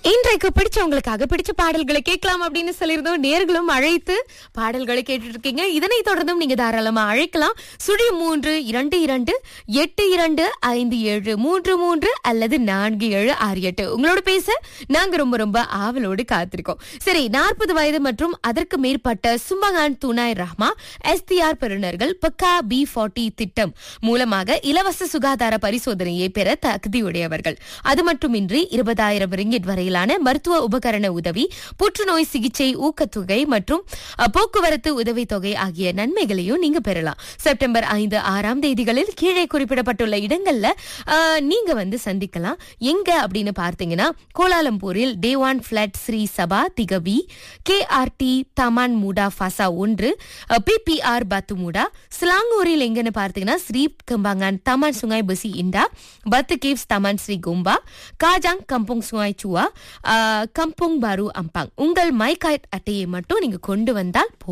இன்றைக்கு பிடிச்சவங்களுக்காக பிடிச்ச பாடல்களை கேட்கலாம் அப்படின்னு சொல்லியிருந்தோம். நேர்களும் அழைத்து பாடல்களை கேட்டுட்டு இருக்கீங்க. இதனை தொடர்ந்தும் நீங்க தாராளமா அழைக்கலாம். 0322825733 அல்லது 4768. உங்களோட பேச நாங்க ரொம்ப ஆவலோடு காத்திருக்கோம். சரி, 40 வயது மற்றும் அதற்கு மேற்பட்ட சும்பகான் துணாய் ரஹ்மா எஸ்டிஆர் பெறுநர்கள் பக்கா B40 திட்டம் மூலமாக இலவச சுகாதார பரிசோதனையை பெற தகுதியுடையவர்கள். அது மட்டுமின்றி 20,000 ரிங்கிட் வரையிலான மருத்துவ உபகரண உதவி, புற்றுநோய் சிகிச்சை ஊக்கத்தொகை மற்றும் போக்குவரத்து உதவித்தொகை ஆகிய நன்மைகளையும் நீங்க பெறலாம். செப்டம்பர் 5, 6 தேதிகளில் கீழே குறிப்பிடப்பட்டுள்ள இடங்கள்ல நீங்க வந்து சந்திக்கலாம். எங்க அப்படின்னு பார்த்தீங்கன்னா, கோலாலம்பூரில் டேவான் பிளாட் ஸ்ரீ சபா திகவி, KRT தமான் மூடா ஃபாசா 1, PPR பத்துமூடா. சிலாங்கூரில் எங்கன்னு பார்த்தீங்கன்னா, ஸ்ரீ கம்பாங்கான் தமான் சுங்காய் பசி இண்டா, பத்து கேவ்ஸ் தமான் ஸ்ரீ கும்பா, காஜாங் கம்புங் சுங்காய் சுவா, கம்புங் பாரு அம்பாங். உங்கள் மைகாய்ட் அட்டையை மட்டும் நீங்க கொண்டு வந்தால்